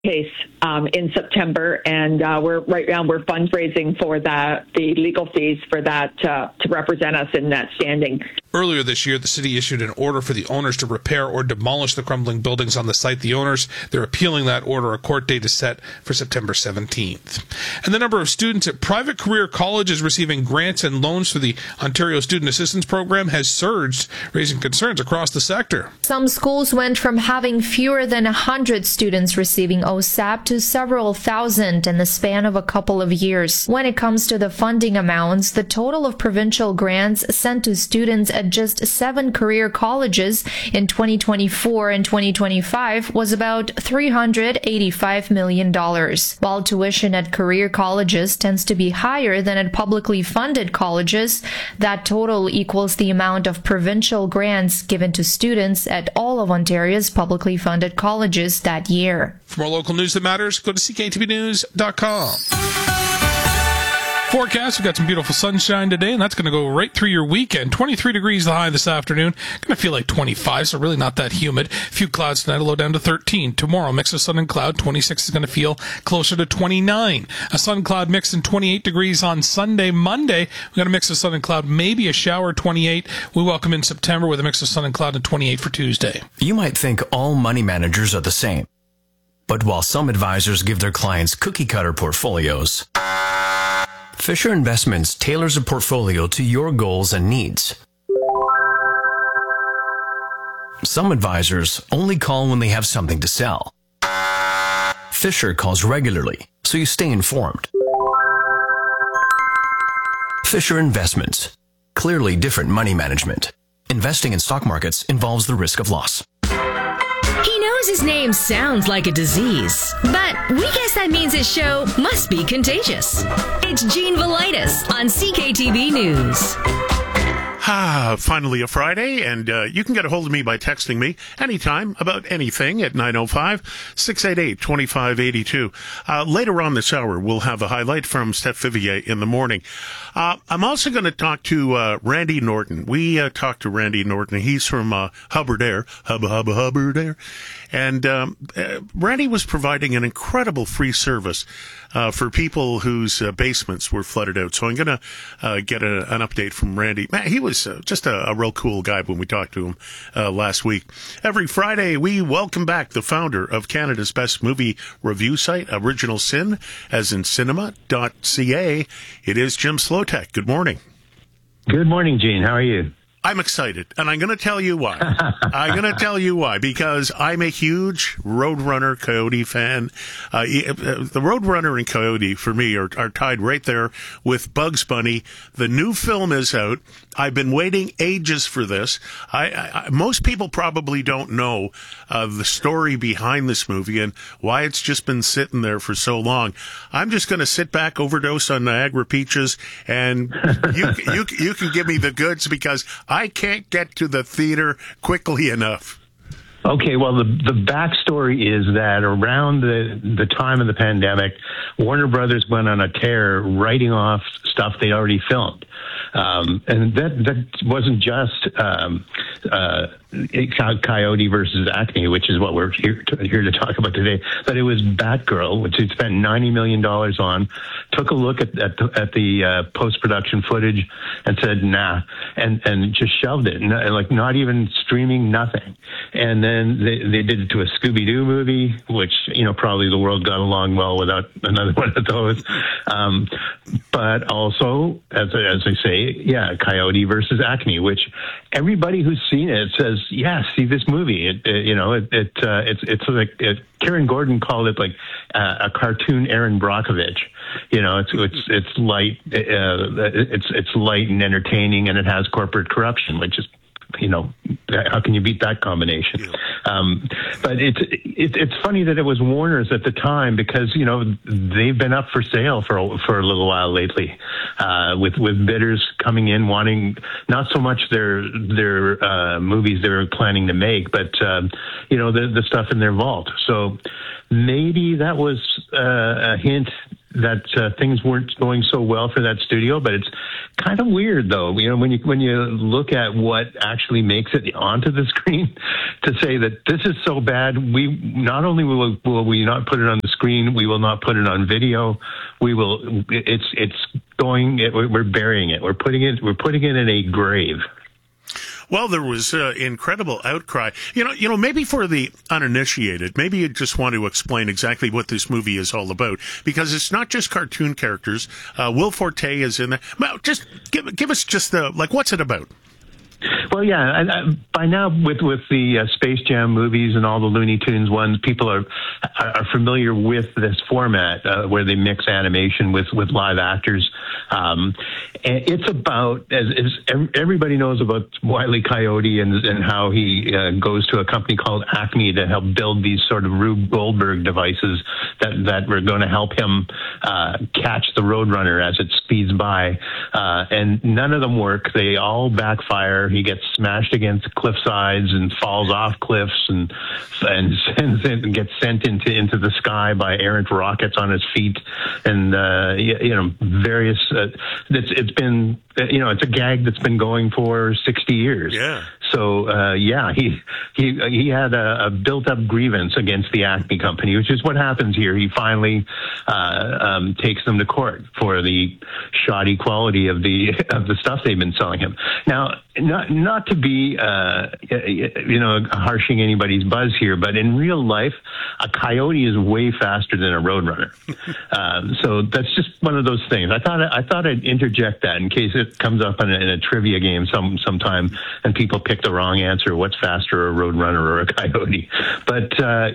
case in September, and we're fundraising for the legal fees for that to represent us in that standing. Earlier this year, the city issued an order for the owners to repair or demolish the crumbling buildings on the site. The owners, they're appealing that order. A court date is set for September 17th. And the number of students at private career colleges receiving grants and loans through the Ontario Student Assistance Program has surged, raising concerns across the sector. Some schools went from having fewer than 100 students receiving OSAP to several thousand in the span of a couple of years. When it comes to the funding amounts, the total of provincial grants sent to students at just 7 career colleges in 2024 and 2025 was about $385 million. While tuition at career colleges tends to be higher than at publicly funded colleges, that total equals the amount of provincial grants given to students at all of Ontario's publicly funded colleges that year. For more local news that matters, go to cktbnews.com. Forecast, we've got some beautiful sunshine today, and that's going to go right through your weekend. 23 degrees the high this afternoon. Going to feel like 25, so really not that humid. A few clouds tonight, a low down to 13. Tomorrow, mix of sun and cloud. 26 is going to feel closer to 29. A sun-cloud mix and 28 degrees on Sunday. Monday, we've got a mix of sun and cloud, maybe a shower, 28. We welcome in September with a mix of sun and cloud and 28 for Tuesday. You might think all money managers are the same. But while some advisors give their clients cookie-cutter portfolios, Fisher Investments tailors a portfolio to your goals and needs. Some advisors only call when they have something to sell. Fisher calls regularly, so you stay informed. Fisher Investments. Clearly different money management. Investing in stock markets involves the risk of loss. He knows his name sounds like a disease, but we guess that means his show must be contagious. It's Gene Velitis on CKTB News. Finally a Friday, and you can get a hold of me by texting me anytime about anything at 905-688-2582. Later on this hour, we'll have a highlight from Steph Vivier in the morning. I'm also going to talk to Randy Norton. We talked to Randy Norton. He's from Hubbard Air. Hubbard Air. And Randy was providing an incredible free service for people whose basements were flooded out. So I'm going to get an update from Randy. Man, he was just a real cool guy when we talked to him last week. Every Friday, we welcome back the founder of Canada's best movie review site, Original Sin, as in cinema.ca. It is Jim Slotek. Good morning. Good morning, Gene. How are you? I'm excited, and I'm going to tell you why. Because I'm a huge Roadrunner Coyote fan. The Roadrunner and Coyote, for me, are tied right there with Bugs Bunny. The new film is out. I've been waiting ages for this. Most people probably don't know the story behind this movie and why it's just been sitting there for so long. I'm just going to sit back, overdose on Niagara Peaches, and you can give me the goods because I can't get to the theater quickly enough. Okay, well, the backstory is that around the time of the pandemic, Warner Brothers went on a tear writing off stuff they already filmed. And that wasn't just Coyote versus Acme, which is what we're here to talk about today, but it was Batgirl, which they spent $90 million on, took a look at the post-production footage and said, nah, and just shelved it, like not even streaming, nothing. And then they did it to a Scooby-Doo movie, which, probably the world got along well without another one of those. But also, as I say, yeah, Coyote versus Acme, which everybody who's seen it says, yeah, see this movie. It's like Karen Gordon called it like a cartoon Aaron Brockovich. It's light, it's light and entertaining, and it has corporate corruption, which is, how can you beat that combination? But it's funny that it was Warner's at the time because, they've been up for sale for a little while lately, with bidders coming in wanting not so much their movies they were planning to make, but, the stuff in their vault. So maybe that was a hint things weren't going so well for that studio. But it's kind of weird, though, when you look at what actually makes it onto the screen, to say that this is so bad, we not only will we not put it on the screen, we will not put it on video. We will. We're burying it. We're putting it in a grave. Well, there was incredible outcry. You know, maybe for the uninitiated, maybe you just want to explain exactly what this movie is all about, because it's not just cartoon characters. Will Forte is in there. Well, just give us just what's it about? Well, yeah. By now, with the Space Jam movies and all the Looney Tunes ones, people are familiar with this format where they mix animation with live actors. And it's about, as everybody knows about Wile E. Coyote and how he goes to a company called Acme to help build these sort of Rube Goldberg devices that were going to help him catch the Roadrunner as it speeds by. And none of them work. They all backfire. He gets smashed against cliff sides and falls off cliffs and gets sent into the sky by errant rockets on his feet, and various. It's been it's a gag that's been going for 60 years. Yeah. So he had a built-up grievance against the Acme company, which is what happens here. He finally takes them to court for the shoddy quality of the stuff they've been selling him. Now, not to be harshing anybody's buzz here, but in real life, a coyote is way faster than a Roadrunner. So that's just one of those things. I thought I'd interject that in case it comes up in a trivia game sometime and people pick the wrong answer. What's faster, a Roadrunner or a coyote? But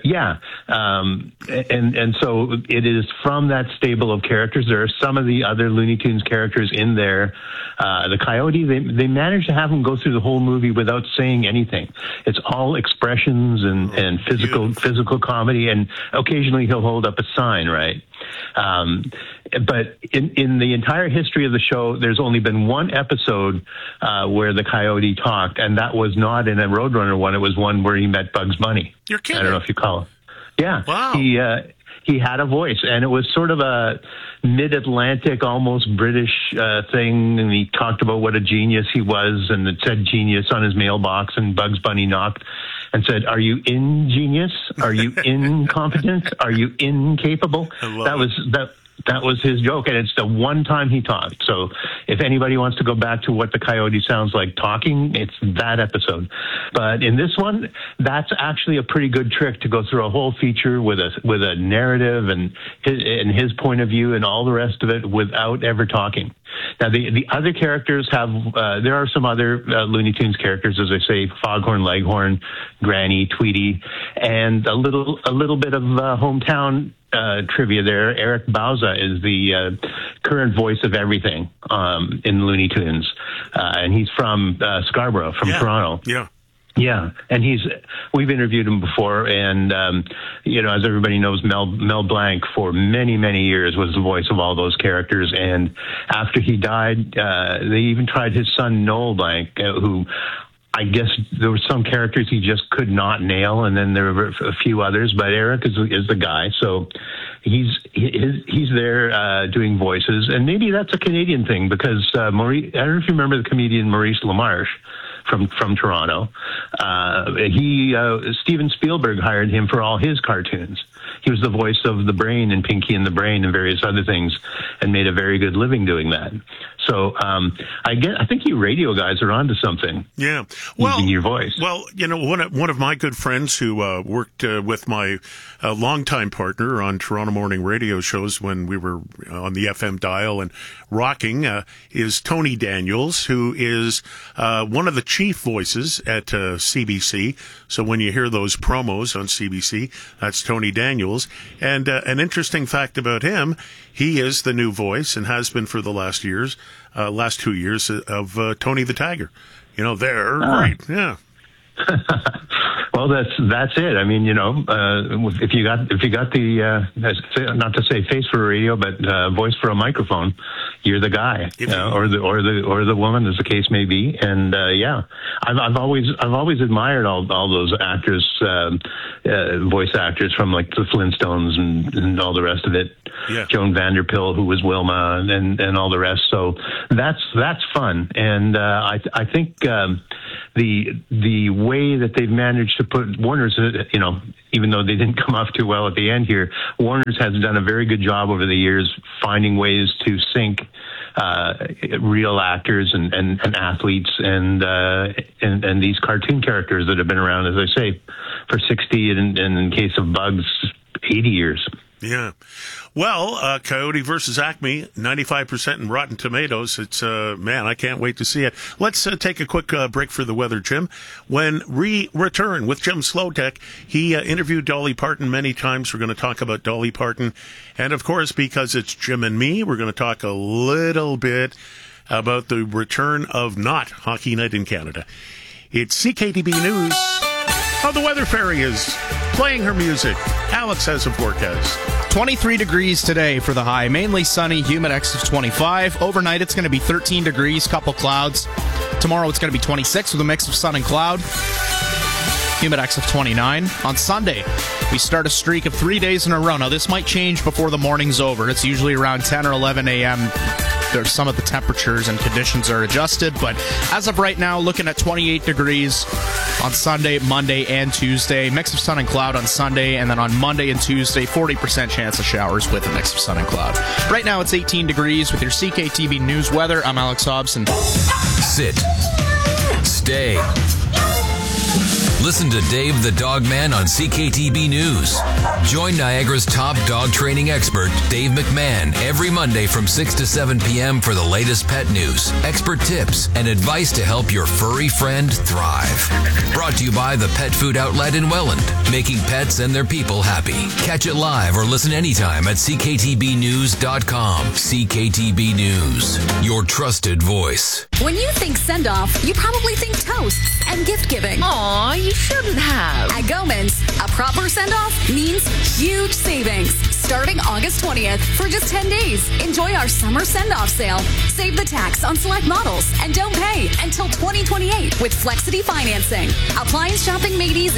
and so it is from that stable of characters. There are some of the other Looney Tunes characters in there. The coyote, they managed to have him go through the whole movie without saying anything. It's all expressions and physical comedy, and occasionally he'll hold up a sign, right? But in the entire history of the show, there's only been one episode where the coyote talked, and that was not in a Roadrunner one. It was one where he met Bugs Bunny. You're kidding. I don't know if you call it. Yeah. Wow. He had a voice, and it was sort of a mid-Atlantic, almost British thing, and he talked about what a genius he was, and it said genius on his mailbox, and Bugs Bunny knocked and said, "Are you ingenious? Are you incompetent? Are you incapable?" That was his joke, and it's the one time he talked. So if anybody wants to go back to what the coyote sounds like talking, it's that episode. But in this one, that's actually a pretty good trick, to go through a whole feature with a narrative and his point of view and all the rest of it without ever talking. Now, the other characters have, there are some other Looney Tunes characters, as I say, Foghorn Leghorn, Granny, Tweety, and a little bit of hometown trivia there. Eric Bauza is the current voice of everything in Looney Tunes, and he's from Scarborough, from Toronto. Yeah. Yeah, and we've interviewed him before, and as everybody knows, Mel Blanc for many, many years was the voice of all those characters. And after he died, they even tried his son Noel Blanc, who, I guess there were some characters he just could not nail, and then there were a few others. But Eric is the guy, so he's there doing voices, and maybe that's a Canadian thing, because I don't know if you remember the comedian Maurice LaMarche from Toronto. Steven Spielberg hired him for all his cartoons. He was the voice of the Brain and Pinky and the Brain and various other things, and made a very good living doing that. So I think you radio guys are onto something. Yeah, well, using your voice. Well, one of my good friends who worked with my longtime partner on Toronto morning radio shows when we were on the FM dial and rocking is Tony Daniels, who is one of the chief voices at CBC. So when you hear those promos on CBC, that's Tony Daniels. And an interesting fact about him, he is the new voice, and has been for the last 2 years, of Tony the Tiger. They're great. Yeah. Well, that's it. I mean, if you got the not to say face for a radio, but voice for a microphone, you're the guy, or the woman, as the case may be. And I've always admired all those actors, voice actors from like the Flintstones and all the rest of it. Yeah. Joan Vanderpill, who was Wilma, and all the rest. So that's fun, and I think the way that they've managed to put Warner's, even though they didn't come off too well at the end here, Warner's has done a very good job over the years finding ways to sync real actors and athletes and these cartoon characters that have been around, as I say, for 60 and in case of Bugs, 80 years. Yeah. Well, Coyote versus Acme, 95% in Rotten Tomatoes. It's, man, I can't wait to see it. Let's take a quick break for the weather, Jim. When we return with Jim Slowtek, he interviewed Dolly Parton many times. We're going to talk about Dolly Parton. And, of course, because it's Jim and me, we're going to talk a little bit about the return of Not Hockey Night in Canada. It's CKTB News. How the Weather Fairy is playing her music. Alex has a forecast. 23 degrees today for the high. Mainly sunny, humid, X of 25. Overnight, it's going to be 13 degrees, couple clouds. Tomorrow, it's going to be 26 with a mix of sun and cloud. Humid, X of 29. On Sunday, we start a streak of 3 days in a row. Now, this might change before the morning's over. It's usually around 10 or 11 a.m. There's some of the temperatures and conditions are adjusted, but as of right now, looking at 28 degrees on Sunday, Monday, and Tuesday. Mix of sun and cloud on Sunday, and then on Monday and Tuesday, 40% chance of showers with a mix of sun and cloud. Right now, it's 18 degrees with your CKTV News weather. I'm Alex Hobson. Sit. Stay. Listen to Dave the Dog Man on CKTB News. Join Niagara's top dog training expert, Dave McMahon, every Monday from 6 to 7 p.m. for the latest pet news, expert tips, and advice to help your furry friend thrive. Brought to you by the Pet Food Outlet in Welland, making pets and their people happy. Catch it live or listen anytime at CKTBnews.com. CKTB News, your trusted voice. When you think send-off, you probably think toasts and gift-giving. Aw, you shouldn't have. At Gomans, a proper send-off means huge savings. Starting August 20th for just 10 days. Enjoy our summer send-off sale. Save the tax on select models and don't pay until 2028 with Flexity financing. Appliance shopping made easy.